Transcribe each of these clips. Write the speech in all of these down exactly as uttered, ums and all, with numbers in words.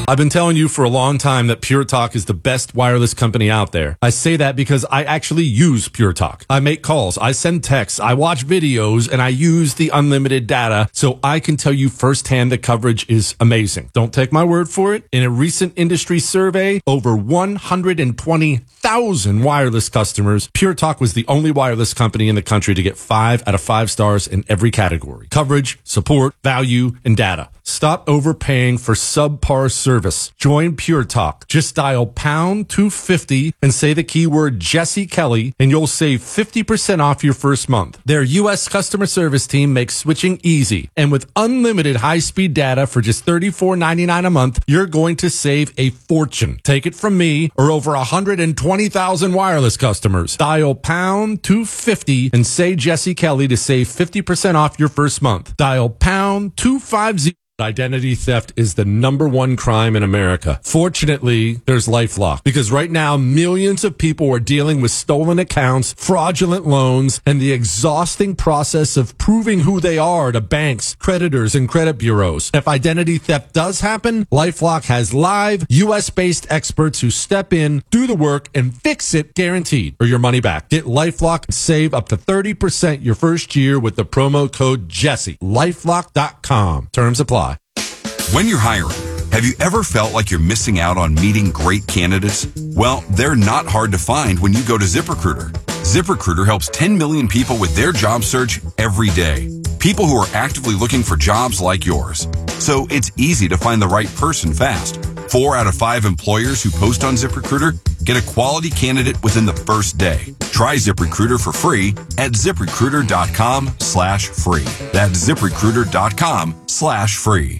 I've been telling you for a long time that Pure Talk is the best wireless company out there. I say that because I actually use Pure Talk. I make calls, I send texts, I watch videos, and I use the unlimited data, so I can tell you firsthand the coverage is amazing. Don't take my word for it. In a recent industry survey, over one hundred twenty thousand wireless customers, Pure Talk was the only wireless company in the country to get five out of five stars in every category: coverage, support, value, and data. Stop overpaying for subpar service. Join Pure Talk. Just dial pound two fifty and say the keyword Jesse Kelly, and you'll save fifty percent off your first month. Their U S customer service team makes switching easy, and with unlimited high-speed data for just thirty-four ninety-nine a month, you're going to save a fortune. Take it from me or over one hundred twenty thousand wireless customers. Dial pound two fifty and say Jesse Kelly to save fifty percent off your first month. Dial pound two fifty. Identity theft is the number one crime in America. Fortunately, there's LifeLock, because right now millions of people are dealing with stolen accounts, fraudulent loans, and the exhausting process of proving who they are to banks, creditors, and credit bureaus. If identity theft does happen, LifeLock has live U S-based experts who step in, do the work, and fix it, guaranteed, or your money back. Get LifeLock and save up to thirty percent your first year with the promo code Jesse. LifeLock dot com. Terms apply. When you're hiring, have you ever felt like you're missing out on meeting great candidates? Well, they're not hard to find when you go to ZipRecruiter. ZipRecruiter helps ten million people with their job search every day. People who are actively looking for jobs like yours. So it's easy to find the right person fast. Four out of five employers who post on ZipRecruiter get a quality candidate within the first day. Try ZipRecruiter for free at ZipRecruiter.com slash free. That's ZipRecruiter.com slash free.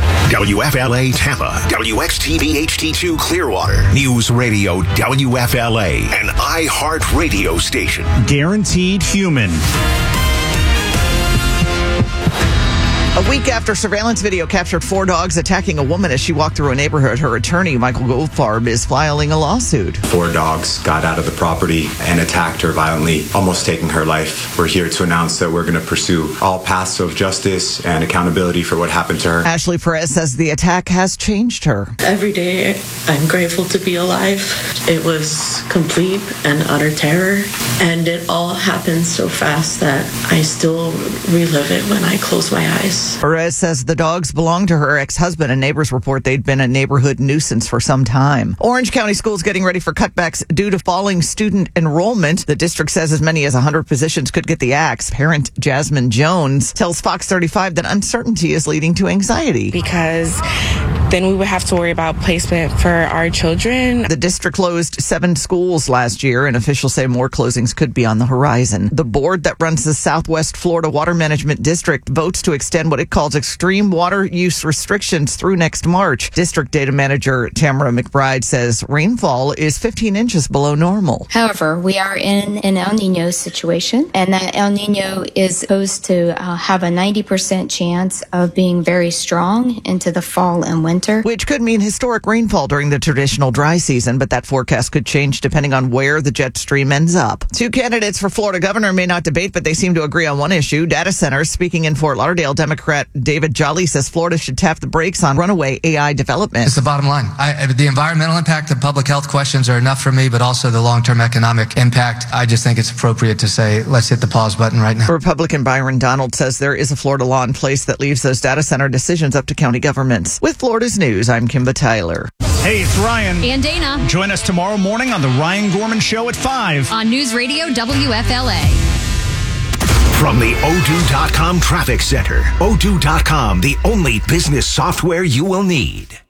W F L A Tampa, W X T V H D two Clearwater, News Radio W F L A, an iHeart radio station. Guaranteed Human. A week after surveillance video captured four dogs attacking a woman as she walked through a neighborhood, her attorney, Michael Goldfarb, is filing a lawsuit. Four dogs got out of the property and attacked her violently, almost taking her life. We're here to announce that we're going to pursue all paths of justice and accountability for what happened to her. Ashley Perez says the attack has changed her. Every day, I'm grateful to be alive. It was complete and utter terror, and it all happened so fast that I still relive it when I close my eyes. Perez says the dogs belong to her ex-husband, and neighbors report they'd been a neighborhood nuisance for some time. Orange County Schools getting ready for cutbacks due to falling student enrollment. The district says as many as one hundred positions could get the axe. Parent Jasmine Jones tells Fox thirty-five that uncertainty is leading to anxiety. Because then we would have to worry about placement for our children. The district closed seven schools last year, and officials say more closings could be on the horizon. The board that runs the Southwest Florida Water Management District votes to extend what it calls extreme water use restrictions through next March. District data manager Tamara McBride says rainfall is fifteen inches below normal. However, we are in an El Nino situation, and that El Nino is supposed to uh, have a ninety percent chance of being very strong into the fall and winter. Which could mean historic rainfall during the traditional dry season, but that forecast could change depending on where the jet stream ends up. Two candidates for Florida governor may not debate, but they seem to agree on one issue: data centers. Speaking in Fort Lauderdale, Democrat David Jolly says Florida should tap the brakes on runaway A I development. It's the bottom line. I, the environmental impact and public health questions are enough for me, but also the long-term economic impact. I just think it's appropriate to say, let's hit the pause button right now. Republican Byron Donald says there is a Florida law in place that leaves those data center decisions up to county governments. With Florida's News, I'm Kimba Tyler. Hey, it's Ryan. And Dana. Join us tomorrow morning on the Ryan Gorman Show at five. On News Radio W F L A. From the O two dot com Traffic Center. O two dot com, the only business software you will need.